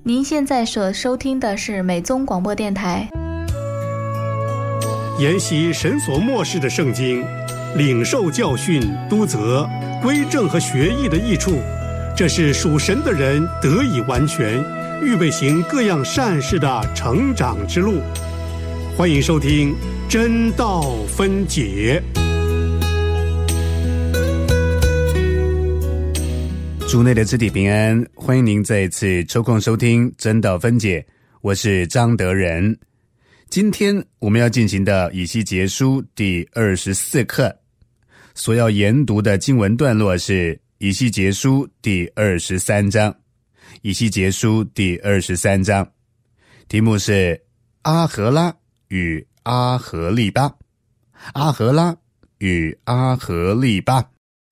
您现在所收听的是美宗广播电台。 研习神所默示的圣经，领受教训、督责、归正和学义的益处，这是属神的人得以完全，预备行各样善事的成长之路。欢迎收听真道分解。 主内的肢体平安，欢迎您再一次抽空收听真道分解，我是张德仁。今天我们要进行的以西结书第24课，所要研读的经文段落是以西结书第23章。以西结书第23章，题目是阿荷拉与阿荷利巴。阿荷拉与阿荷利巴。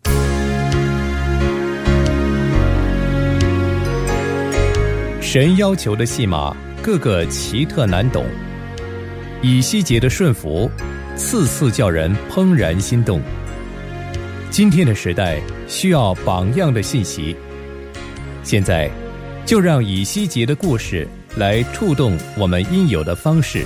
神要求的戏码个个奇特难懂，以西结的顺服次次叫人怦然心动。今天的时代需要榜样的信息，现在就让以西结的故事来触动我们应有的方式。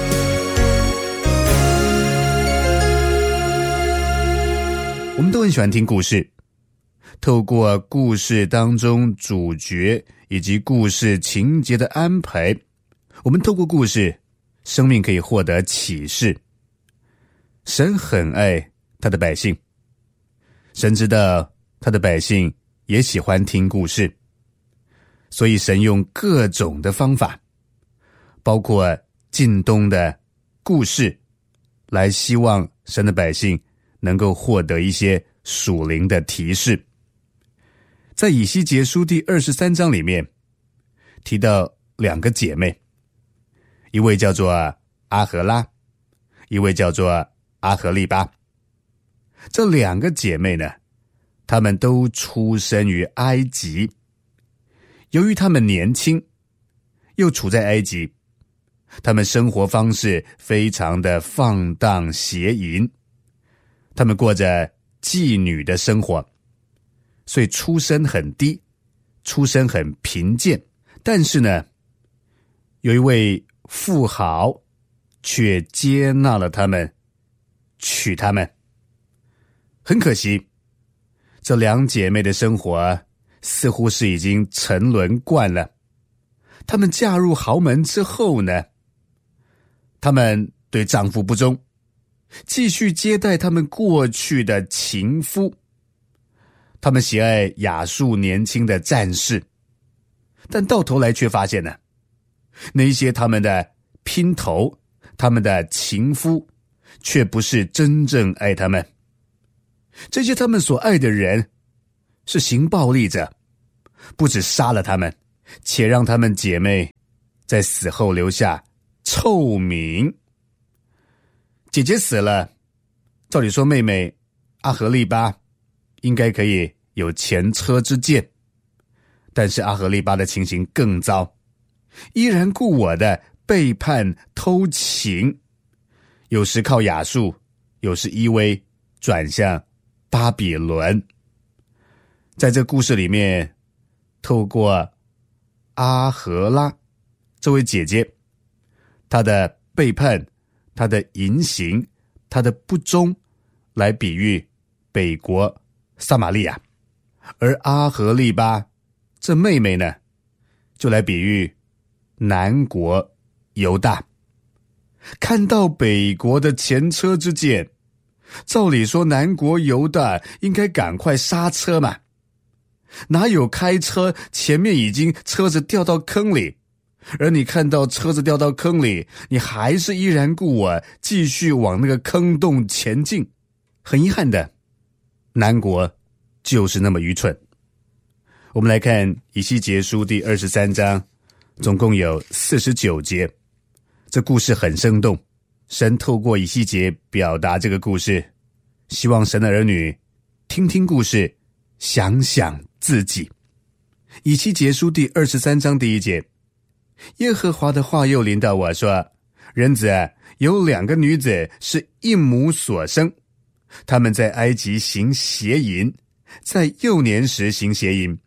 我们都很喜欢听故事，透过故事当中主角以及故事情节的安排，我们透过故事，生命可以获得启示。神很爱他的百姓，神知道他的百姓也喜欢听故事，所以神用各种的方法，包括近东的故事，来希望神的百姓能够获得一些属灵的提示。在以西结书第23章里面提到两个姐妹，一位叫做阿荷拉，一位叫做阿荷利巴。这两个姐妹呢，她们都出生于埃及。由于她们年轻，又处在埃及，她们生活方式非常的放荡邪淫，她们过着妓女的生活，所以出身很低，出身很贫贱。但是呢，有一位富豪却接纳了他们，娶他们。很可惜，这两姐妹的生活似乎是已经沉沦惯了。她们嫁入豪门之后呢，她们对丈夫不忠，继续接待他们过去的情夫。他们喜爱亚述年轻的战士，但到头来却发现呢，那些他们的姘头，他们的情夫，却不是真正爱他们。这些他们所爱的人是行暴力者，不只杀了他们，且让他们姐妹在死后留下臭名。姐姐死了，照理说妹妹阿荷利巴应该可以有前车之鉴，但是阿荷利巴的情形更糟，依然故我的背叛偷情，有时靠亚述，有时依偎转向巴比伦。在这故事里面，透过阿荷拉这位姐姐，她的背叛，她的淫行，她的不忠，来比喻北国撒玛利亚。而阿荷利巴这妹妹呢，就来比喻南国犹大。看到北国的前车之鉴，照理说南国犹大应该赶快刹车嘛，哪有开车前面已经车子掉到坑里，而你看到车子掉到坑里，你还是依然故我，继续往那个坑洞前进。很遗憾的，南国就是那么愚蠢。我们来看以西结书第23章，总共有49节。这故事很生动，神透过以西结表达这个故事，希望神的儿女听听故事，想想自己。以西结书第23章第1节，耶和华的话又临到我说，人子啊，有2个女子是一母所生，她们在埃及行邪淫，在幼年时行邪淫，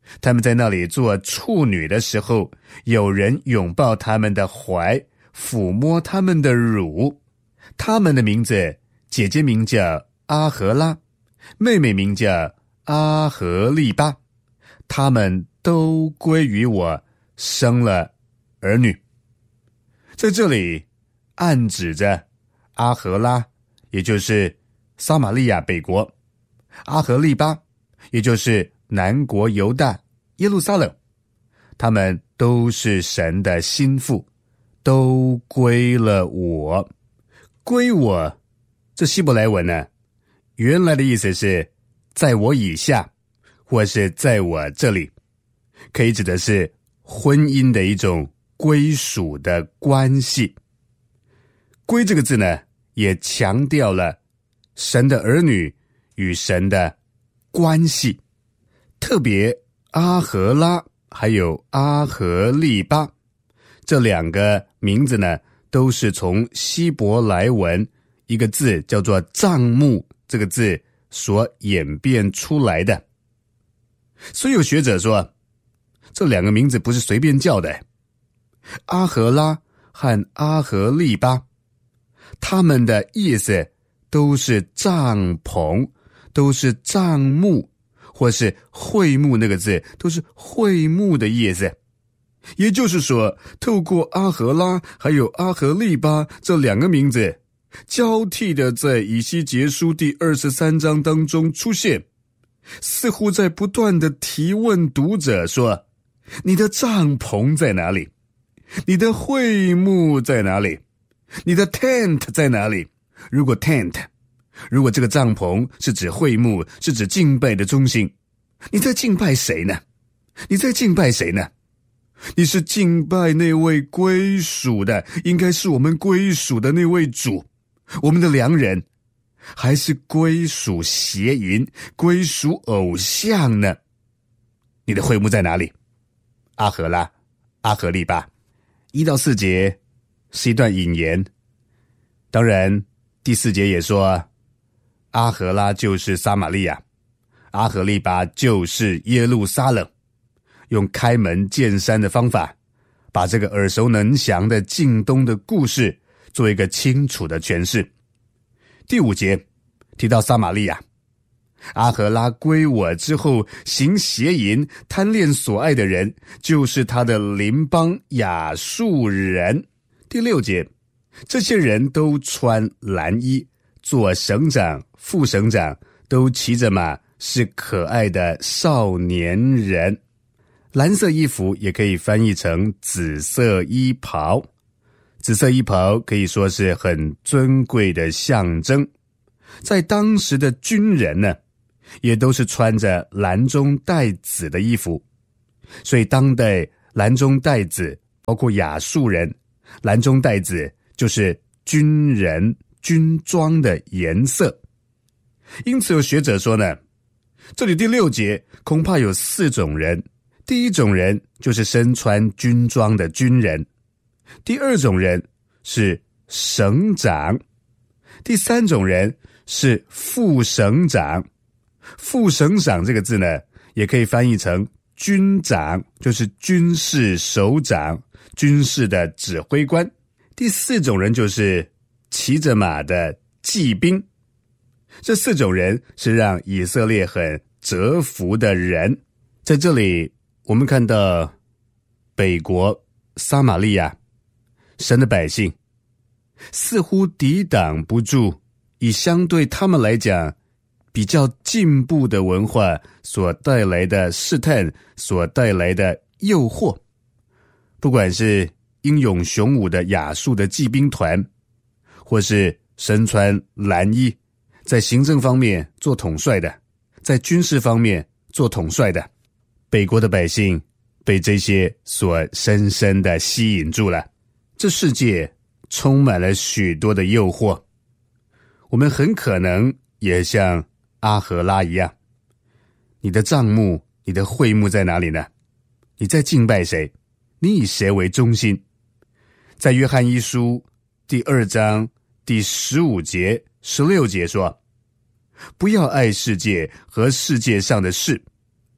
他们在那里做处女的时候，有人拥抱他们的怀，抚摸他们的乳。他们的名字，姐姐名叫阿荷拉，妹妹名叫阿荷利巴，他们都归于我，生了儿女。在这里暗指着阿荷拉，也就是撒玛利亚北国，阿荷利巴，也就是南国犹大耶路撒冷，他们都是神的心腹，都归了我。归我，这希伯来文呢，原来的意思是在我以下，或是在我这里，可以指的是婚姻的一种归属的关系。归这个字呢，也强调了神的儿女与神的关系。特别阿荷拉还有阿荷利巴这两个名字呢，都是从希伯来文一个字叫做帐幕这个字所演变出来的。所以有学者说，这两个名字不是随便叫的。阿荷拉和阿荷利巴，他们的意思都是帐篷，都是帐幕，或是会幕那个字都是会幕的意思。也就是说，透过阿荷拉还有阿荷利巴这两个名字，交替的在以西结书第23章当中出现，似乎在不断的提问读者说，你的帐篷在哪里？你的会幕在哪里？你的 tent 在哪里？如果这个帐篷是指会幕，是指敬拜的中心，你在敬拜谁呢？你在敬拜谁呢？你是敬拜那位归属的，应该是我们归属的那位主，我们的良人，还是归属邪淫，归属偶像呢？你的会幕在哪里？阿荷拉，阿荷利巴。1到4节是一段引言，当然第4节也说，阿荷拉就是撒玛利亚，阿荷利巴就是耶路撒冷，用开门见山的方法，把这个耳熟能详的近东的故事做一个清楚的诠释。第5节提到撒玛利亚，阿荷拉归我之后行邪淫，贪恋所爱的人，就是他的邻邦亚述人。第6节，这些人都穿蓝衣，做省长、副省长，都骑着马，是可爱的少年人。蓝色衣服也可以翻译成紫色衣袍，紫色衣袍可以说是很尊贵的象征。在当时的军人呢，也都是穿着蓝中带紫的衣服，所以当代蓝中带紫，包括亚述人，蓝中带紫就是军人军装的颜色。因此有学者说呢，这里第6节恐怕有4种人。第一种人就是身穿军装的军人，第2种人是省长，第3种人是副省长。副省长这个字呢，也可以翻译成军长，就是军事首长，军事的指挥官。第4种人就是骑着马的骑兵。这4种人是让以色列很折服的人。在这里我们看到北国撒玛利亚，神的百姓似乎抵挡不住以相对他们来讲比较进步的文化所带来的试探，所带来的诱惑。不管是英勇雄武的亚述的骑兵团，或是身穿蓝衣，在行政方面做统帅的，在军事方面做统帅的，北国的百姓被这些所深深地吸引住了。这世界充满了许多的诱惑，我们很可能也像阿荷拉一样。你的帐幕，你的会幕在哪里呢？你在敬拜谁？你以谁为中心？在约翰一书第2章第15节16节说，不要爱世界和世界上的事，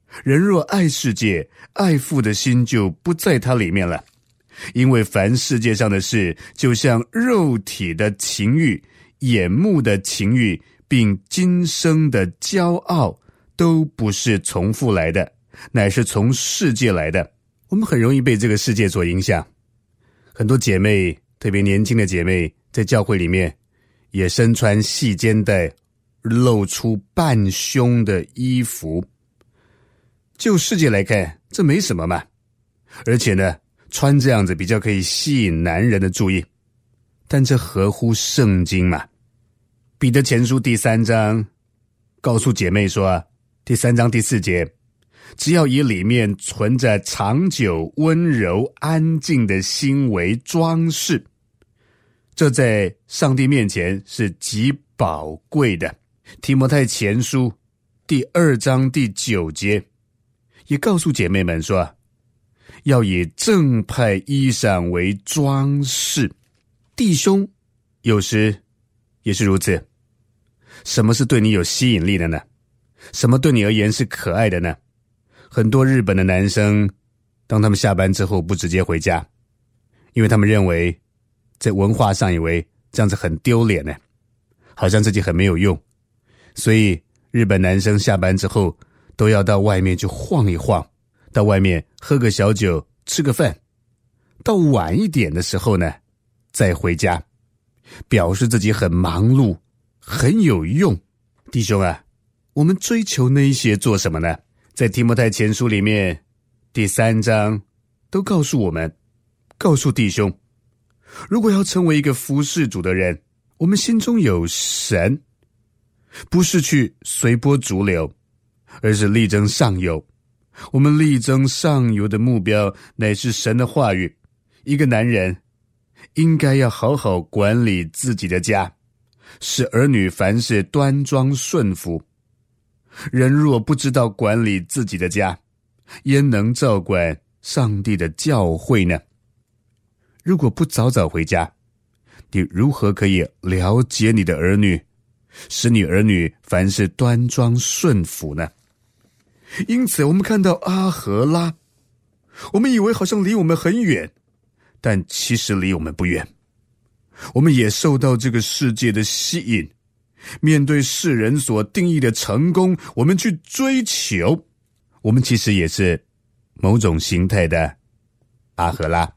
人若爱世界，爱父的心就不在他里面了。因为凡世界上的事，就像肉体的情欲、眼目的情欲，并今生的骄傲，都不是从父来的，乃是从世界来的。我们很容易被这个世界所影响。很多姐妹，特别年轻的姐妹，在教会里面也身穿细肩带、露出半胸的衣服。就世界来看，这没什么嘛。而且呢，穿这样子比较可以吸引男人的注意。但这合乎圣经嘛？彼得前书第3章告诉姐妹说，第3章第4节，只要以里面存着长久、温柔、安静的心为装饰，这在上帝面前是极宝贵的。提摩太前书第2章第9节也告诉姐妹们说，要以正派衣裳为装饰。弟兄有时也是如此。什么是对你有吸引力的呢？什么对你而言是可爱的呢？很多日本的男生，当他们下班之后不直接回家，因为他们认为在文化上以为这样子很丢脸呢，好像自己很没有用，所以日本男生下班之后都要到外面去晃一晃，到外面喝个小酒，吃个饭，到晚一点的时候呢再回家，表示自己很忙碌，很有用。弟兄啊，我们追求那一些做什么呢？在提摩太前书里面第3章都告诉我们，告诉弟兄，如果要成为一个服侍主的人，我们心中有神，不是去随波逐流，而是力争上游。我们力争上游的目标乃是神的话语。一个男人应该要好好管理自己的家，使儿女凡事端庄顺服。人若不知道管理自己的家，焉能照管上帝的教会呢？如果不早早回家，你如何可以了解你的儿女，使你儿女凡事端庄顺服呢？因此我们看到阿荷拉，我们以为好像离我们很远，但其实离我们不远。我们也受到这个世界的吸引，面对世人所定义的成功，我们去追求。我们其实也是某种形态的阿荷拉。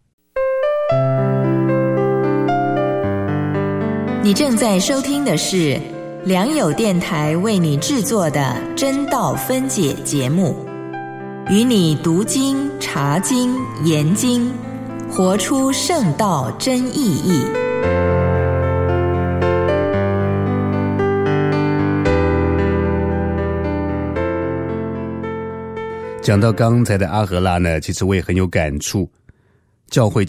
你正在收听的是良友电台为你制作的真道分解节目，与你读经、查经、研经，活出圣道真意义。 讲到刚才的阿荷拉呢，其实我也很有感触。教会